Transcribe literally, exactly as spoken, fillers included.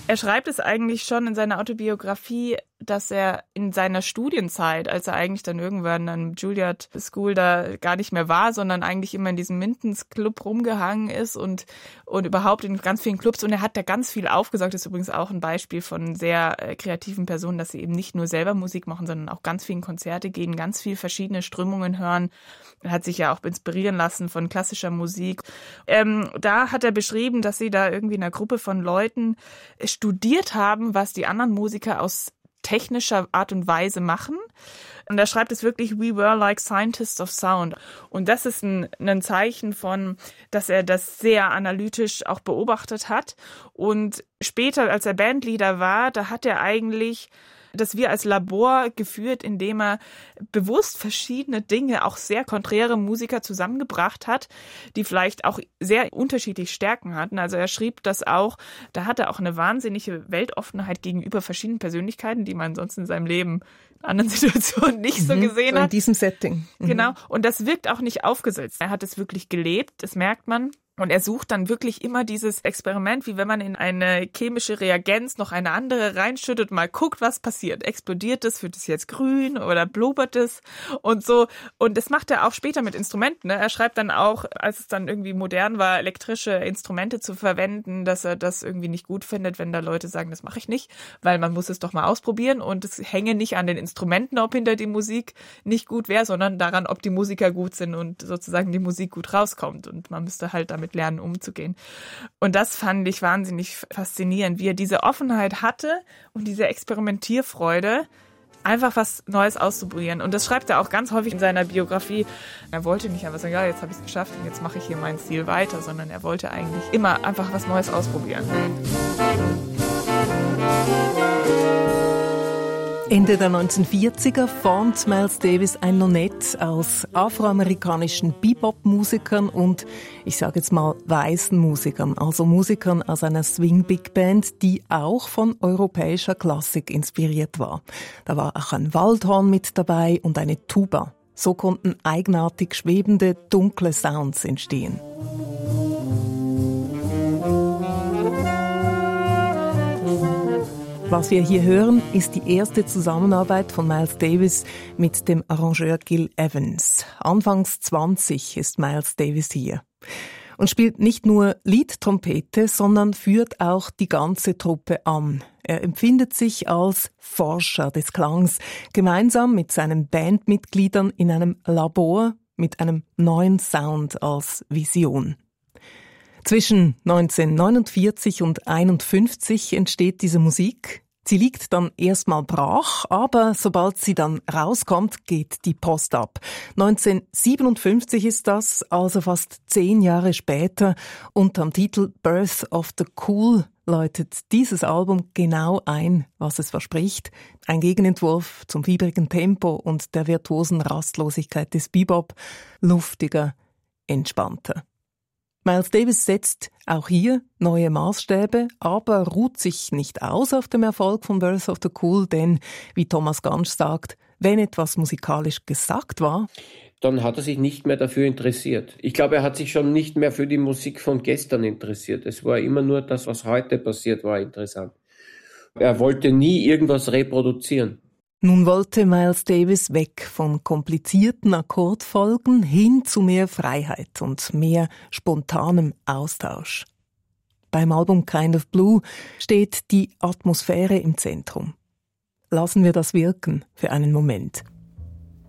Er schreibt es eigentlich schon in seiner Autobiografie, dass er in seiner Studienzeit, als er eigentlich dann irgendwann an Juilliard School da gar nicht mehr war, sondern eigentlich immer in diesem Mintons Club rumgehangen ist und und überhaupt in ganz vielen Clubs. Und er hat da ganz viel aufgesaugt. Das ist übrigens auch ein Beispiel von sehr äh, kreativen Personen, dass sie eben nicht nur selber Musik machen, sondern auch ganz vielen Konzerte gehen, ganz viel verschiedene Strömungen hören. Er hat sich ja auch inspirieren lassen von klassischer Musik. Ähm, da hat er beschrieben, dass sie da irgendwie in einer Gruppe von Leuten studiert haben, was die anderen Musiker aus technischer Art und Weise machen. Und da schreibt es wirklich, we were like scientists of sound. Und das ist ein, ein Zeichen von, dass er das sehr analytisch auch beobachtet hat. Und später, als er Bandleader war, da hat er eigentlich das wir als Labor geführt, indem er bewusst verschiedene Dinge, auch sehr konträre Musiker zusammengebracht hat, die vielleicht auch sehr unterschiedliche Stärken hatten. Also er schrieb das auch, da hat er auch eine wahnsinnige Weltoffenheit gegenüber verschiedenen Persönlichkeiten, die man sonst in seinem Leben in anderen Situationen nicht so gesehen so in hat. In diesem Setting. Mhm. Genau. Und das wirkt auch nicht aufgesetzt. Er hat es wirklich gelebt, das merkt man. Und er sucht dann wirklich immer dieses Experiment, wie wenn man in eine chemische Reagenz noch eine andere reinschüttet, mal guckt, was passiert. Explodiert es, wird es jetzt grün oder blubbert es und so. Und das macht er auch später mit Instrumenten. Ne? Er schreibt dann auch, als es dann irgendwie modern war, elektrische Instrumente zu verwenden, dass er das irgendwie nicht gut findet, wenn da Leute sagen, das mache ich nicht, weil man muss es doch mal ausprobieren. Und es hänge nicht an den Instrumenten, ob hinter die Musik nicht gut wäre, sondern daran, ob die Musiker gut sind und sozusagen die Musik gut rauskommt. Und man müsste halt damit lernen, umzugehen. Und das fand ich wahnsinnig faszinierend, wie er diese Offenheit hatte und diese Experimentierfreude, einfach was Neues auszuprobieren. Und das schreibt er auch ganz häufig in seiner Biografie. Er wollte nicht einfach sagen, ja, jetzt habe ich es geschafft und jetzt mache ich hier meinen Stil weiter, sondern er wollte eigentlich immer einfach was Neues ausprobieren. Ende der neunzehnhundertvierziger formt Miles Davis ein Nonet aus afroamerikanischen Bebop-Musikern und, ich sage jetzt mal, weißen Musikern, also Musikern aus einer Swing-Big-Band, die auch von europäischer Klassik inspiriert war. Da war auch ein Waldhorn mit dabei und eine Tuba. So konnten eigenartig schwebende, dunkle Sounds entstehen. Was wir hier hören, ist die erste Zusammenarbeit von Miles Davis mit dem Arrangeur Gil Evans. Anfangs zwanzig ist Miles Davis hier und spielt nicht nur Leadtrompete, sondern führt auch die ganze Truppe an. Er empfindet sich als Forscher des Klangs, gemeinsam mit seinen Bandmitgliedern in einem Labor mit einem neuen Sound als Vision. Zwischen neunzehnhundertneunundvierzig und einundfünfzig entsteht diese Musik. Sie liegt dann erstmal brach, aber sobald sie dann rauskommt, geht die Post ab. neunzehnhundertsiebenundfünfzig ist das, also fast zehn Jahre später, unterm Titel Birth of the Cool läutet dieses Album genau ein, was es verspricht. Ein Gegenentwurf zum fiebrigen Tempo und der virtuosen Rastlosigkeit des Bebop, luftiger, entspannter. Miles Davis setzt auch hier neue Maßstäbe, aber ruht sich nicht aus auf dem Erfolg von Birth of the Cool, denn, wie Thomas Gansch sagt, wenn etwas musikalisch gesagt war, dann hat er sich nicht mehr dafür interessiert. Ich glaube, er hat sich schon nicht mehr für die Musik von gestern interessiert. Es war immer nur das, was heute passiert, war interessant. Er wollte nie irgendwas reproduzieren. Nun wollte Miles Davis weg von komplizierten Akkordfolgen hin zu mehr Freiheit und mehr spontanem Austausch. Beim Album Kind of Blue steht die Atmosphäre im Zentrum. Lassen wir das wirken für einen Moment.